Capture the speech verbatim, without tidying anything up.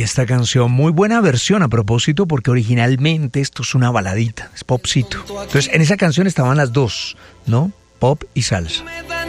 Ay, esta canción, muy buena versión a propósito, porque originalmente esto es una baladita, es popcito. Entonces, en esa canción estaban las dos, ¿no? Pop y salsa.